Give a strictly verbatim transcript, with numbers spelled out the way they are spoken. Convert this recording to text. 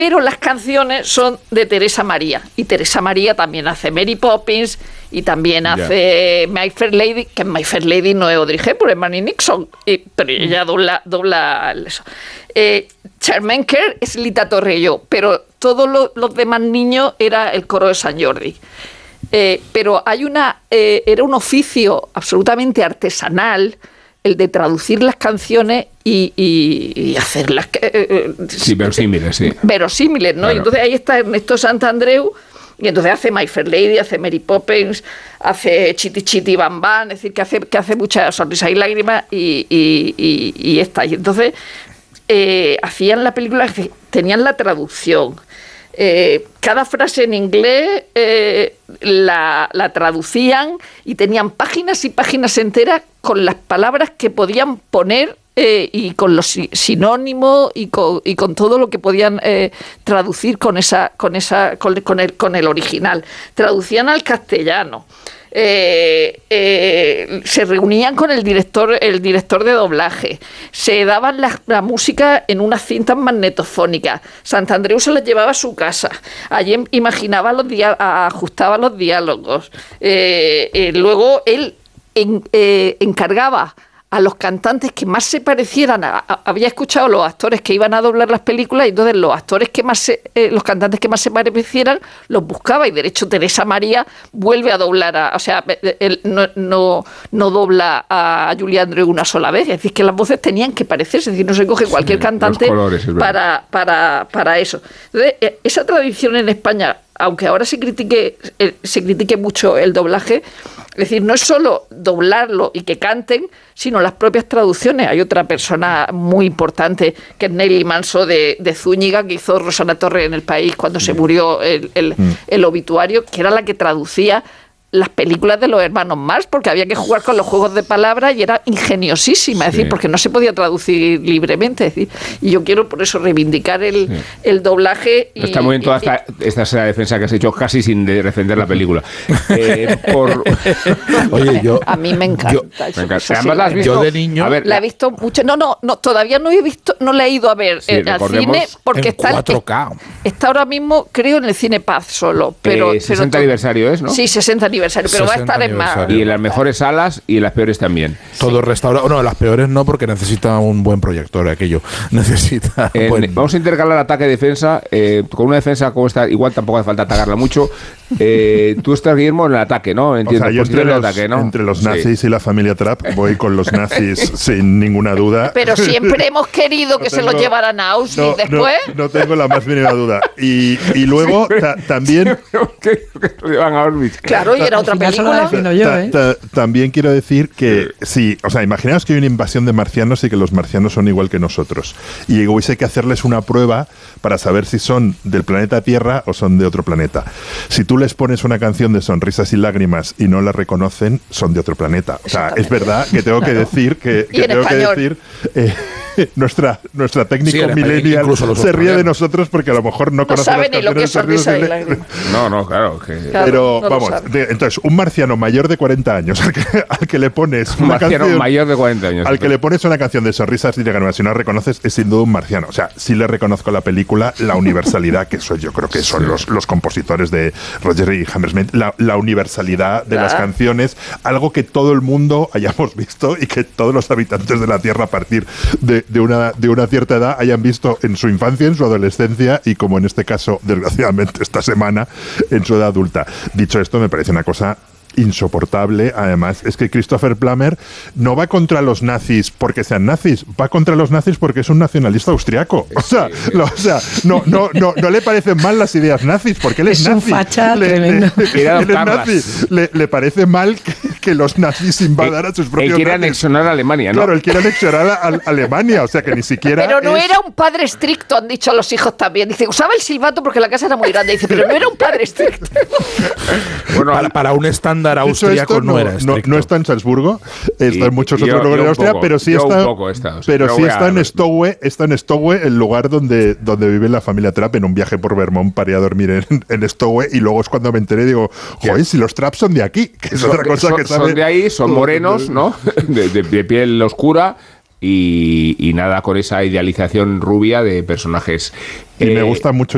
pero las canciones son de Teresa María, y Teresa María también hace Mary Poppins y también hace yeah. My Fair Lady, que My Fair Lady no es Audrey Hepburn, es Marnie Nixon, y, pero ella dobla, dobla eso. Eh, Charmaine Kerr es Lita Torrello, pero todos lo, los demás niños era el coro de San Jordi. Eh, pero hay una eh, era un oficio absolutamente artesanal el de traducir las canciones y, y, y hacerlas eh, sí, verosímiles, sí. Verosímiles, ¿no? Claro. Y entonces ahí está Ernesto Santandreu, y entonces hace My Fair Lady, hace Mary Poppins, hace Chiti Chiti Bam Bam, es decir, que hace, que hace muchas sonrisas y lágrimas y, y, y, y esta. Y entonces eh, hacían la película, tenían la traducción. Eh, cada frase en inglés eh, la, la traducían y tenían páginas y páginas enteras con las palabras que podían poner eh, y con los sinónimos y con, y con todo lo que podían eh, traducir con esa con esa con, con el con el original. Traducían al castellano. Eh, eh, se reunían con el director el director de doblaje, se daban la, la música en unas cintas magnetofónicas. Santandreu se las llevaba a su casa, allí imaginaba los dia- ajustaba los diálogos, eh, eh, luego él en, eh, encargaba a los cantantes que más se parecieran, a, a, había escuchado los actores que iban a doblar las películas, y entonces los actores que más se, eh, los cantantes que más se parecieran los buscaba, y de hecho Teresa María vuelve a doblar, a, o sea, él no, no, no dobla a Julie Andrews una sola vez, es decir, que las voces tenían que parecerse, es decir, no se coge cualquier sí, cantante colores, para, para, para eso. Entonces, esa tradición en España, aunque ahora se critique, eh, se critique mucho el doblaje, es decir, no es solo doblarlo y que canten, sino las propias traducciones. Hay otra persona muy importante, que es Nelly Manso de, de Zúñiga, que hizo Rosana Torres en El País cuando se murió el, el, el obituario, que era la que traducía las películas de los hermanos Marx, porque había que jugar con los juegos de palabras y era ingeniosísima, es sí. decir, porque no se podía traducir libremente, es decir, y yo quiero por eso reivindicar el, sí. el doblaje. Y, está muy bien toda y, esta, esta esta defensa que has hecho casi sin defender la película. eh, por... Oye, yo a mí me encanta. Yo, me encanta. Sí, además la has visto. Yo de niño a ver, la he visto mucho. No, no, no, todavía no he visto, no la he ido a ver sí, eh, al cine porque en está cuatro K. Está ahora mismo, creo, en el Cine Paz solo, pero eh, sesenta pero, aniversario es, ¿no? Sí, sesenta aniversario, pero va a estar en más. Y en las mejores salas y en las peores también. Todo sí. restaurado. No, las peores no, porque necesita un buen proyector aquello. Necesita. En, buen... Vamos a intercalar ataque-defensa. Eh, con una defensa como esta, igual tampoco hace falta atacarla mucho. Eh, tú estás, Guillermo, en el ataque, ¿no? Entiendo. O sea, yo entre los, ataque, ¿no? entre los nazis sí. y la familia Trapp voy con los nazis sin ninguna duda. Pero siempre hemos querido que no tengo, se los llevaran a Auschwitz no, después. No, no tengo la más mínima duda. Y, y luego sí. ta, también. que lo llevan a Auschwitz. Claro, y era otra película. Yo, ta, ¿eh? ta, también quiero decir que sí, o sea, imaginaos que hay una invasión de marcianos y que los marcianos son igual que nosotros. Y hubiese que hacerles una prueba para saber si son del planeta Tierra o son de otro planeta. Si tú les pones una canción de Sonrisas y Lágrimas y no la reconocen, son de otro planeta. O sea, es verdad que tengo que decir que, que tengo español. que decir eh, nuestra nuestra técnico sí, millennial se ríe de nosotros porque a lo mejor no, no conoce las canciones de Sonrisa y Lágrimas. No, no, claro. Que... Claro, Pero no vamos, de, entonces un marciano mayor de cuarenta años al que, al que le pones un una marciano canción mayor de cuarenta años al que le pones una canción de Sonrisas y Lágrimas y no la reconoces, es sin duda un marciano. O sea, sí le reconozco la película, la universalidad que eso yo creo que son sí. los, los compositores de Roger y Hammersmith, la, la universalidad de ah. las canciones, algo que todo el mundo hayamos visto y que todos los habitantes de la Tierra a partir de, de, una, de una cierta edad hayan visto en su infancia, en su adolescencia y, como en este caso, desgraciadamente esta semana, en su edad adulta. Dicho esto, me parece una cosa insoportable. Además, es que Christopher Plummer no va contra los nazis porque sean nazis, va contra los nazis porque es un nacionalista austriaco. O sea, sí, sí. Lo, o sea no, no, no, no le parecen mal las ideas nazis porque él es, es nazi. Un facha le, tremendo. Le, él es nazi. Le, le parece mal que, que los nazis invadan a sus propios. Él quiere nazis. anexionar a Alemania, ¿no? Claro, él quiere anexionar a, a Alemania, o sea que ni siquiera. Pero no es... era un padre estricto, han dicho los hijos también. Dice, usaba el silbato porque la casa era muy grande. Dice, pero no era un padre estricto. Bueno, para, para un estándar austriaco. No, era no, no está en Salzburgo, está y, en muchos otros yo, lugares de Austria, poco, pero sí está, está o sea, pero sí está en Stowe, está en Stowe, el lugar donde, donde vive la familia Trapp, en un viaje por Vermont para ir a dormir en, en Stowe, y luego es cuando me enteré, digo, joder, si los Trapp son de aquí, que es son, otra cosa son, que sabe. Son de ahí, son morenos, ¿no? De, de, de piel oscura. Y, y nada con esa idealización rubia de personajes. Y eh, me gusta mucho